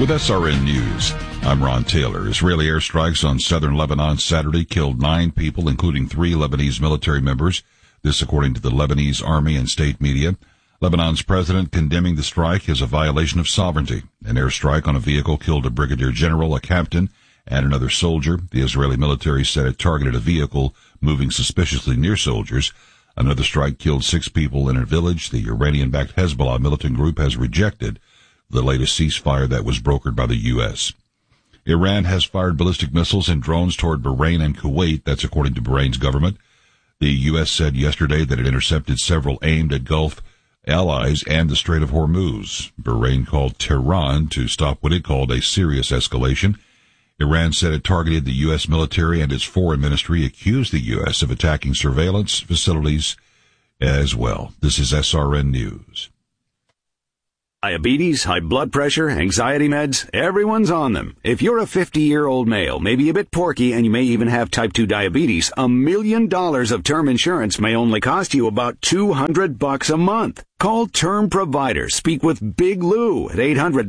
With SRN News, I'm Ron Taylor. Israeli airstrikes on southern Lebanon Saturday killed 9 people, including 3 Lebanese military members. This according to the Lebanese army and state media. Lebanon's president condemning the strike as a violation of sovereignty. An airstrike on a vehicle killed a brigadier general, a captain, and another soldier. The Israeli military said it targeted a vehicle moving suspiciously near soldiers. Another strike killed 6 people in a village. The Iranian-backed Hezbollah militant group has rejected the latest ceasefire that was brokered by the U.S. Iran has fired ballistic missiles and drones toward Bahrain and Kuwait. That's according to Bahrain's government. The U.S. said yesterday that it intercepted several aimed at Gulf allies and the Strait of Hormuz. Bahrain called Tehran to stop what it called a serious escalation. Iran said it targeted the U.S. military, and its foreign ministry accused the U.S. of attacking surveillance facilities as well. This is SRN News. Diabetes, high blood pressure, anxiety meds, everyone's on them. If you're a 50-year-old male, maybe a bit porky, and you may even have type 2 diabetes, $1 million of term insurance may only cost you about $200 a month. Call Term Provider. Speak with Big Lou at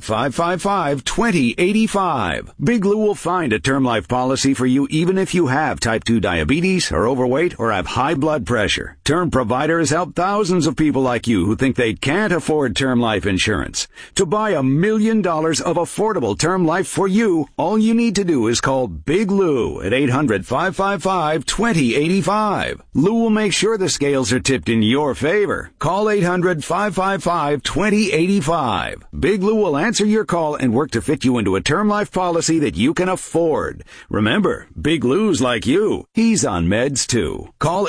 800-555-2085. Big Lou will find a term life policy for you even if you have type 2 diabetes, are overweight, or have high blood pressure. Term Provider has helped thousands of people like you who think they can't afford term life insurance. To buy $1 million of affordable term life for you, all you need to do is call Big Lou at 800-555-2085. Lou will make sure the scales are tipped in your favor. Call 800-555-2085. Big Lou will answer your call and work to fit you into a term life policy that you can afford. Remember, Big Lou's like you. He's on meds too. Call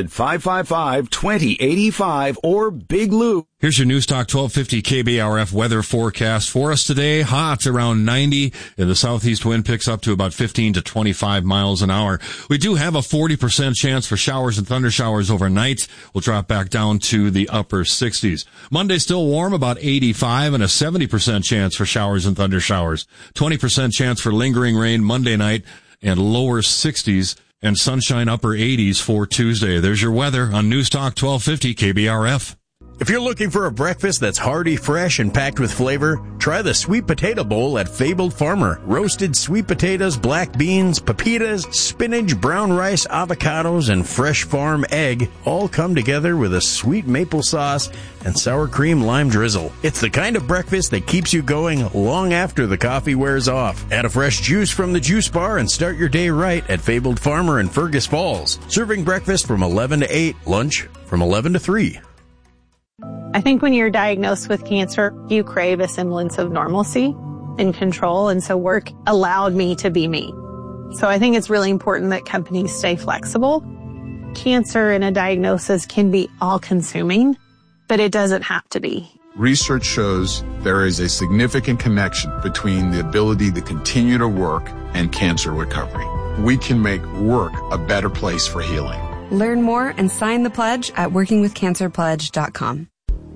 800-555-2085 or Big Lou. Here's your News Talk 1250 KBRF weather forecast for us today. Hot around 90, and the southeast wind picks up to about 15 to 25 miles an hour. We do have a 40% chance for showers and thunder showers overnight. We'll drop back down to the upper 60s. Monday still warm, about 85, and a 70% chance for showers and thunder showers. 20% chance for lingering rain Monday night, and lower 60s and sunshine upper 80s for Tuesday. There's your weather on News Talk 1250 KBRF. If you're looking for a breakfast that's hearty, fresh, and packed with flavor, try the Sweet Potato Bowl at Fabled Farmer. Roasted sweet potatoes, black beans, pepitas, spinach, brown rice, avocados, and fresh farm egg all come together with a sweet maple sauce and sour cream lime drizzle. It's the kind of breakfast that keeps you going long after the coffee wears off. Add a fresh juice from the juice bar and start your day right at Fabled Farmer in Fergus Falls. Serving breakfast from 11 to 8, lunch from 11 to 3. I think when you're diagnosed with cancer, you crave a semblance of normalcy and control, and so work allowed me to be me. So I think it's really important that companies stay flexible. Cancer and a diagnosis can be all-consuming, but it doesn't have to be. Research shows there is a significant connection between the ability to continue to work and cancer recovery. We can make work a better place for healing. Learn more and sign the pledge at workingwithcancerpledge.com.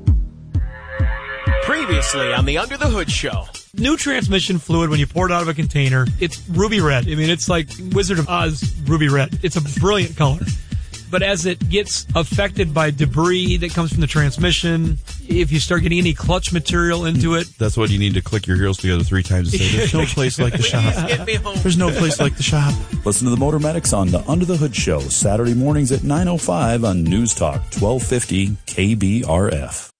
Previously on the Under the Hood Show. New transmission fluid, when you pour it out of a container, it's ruby red. I mean, it's like Wizard of Oz ruby red. It's a brilliant color. But as it gets affected by debris that comes from the transmission, if you start getting any clutch material into it... That's what you need to click your heels together 3 times and say, there's no place like the shop. There's no place like the shop. Listen to the Motor Medics on the Under the Hood Show, Saturday mornings at 9:05 on News Talk 1250 KBRF.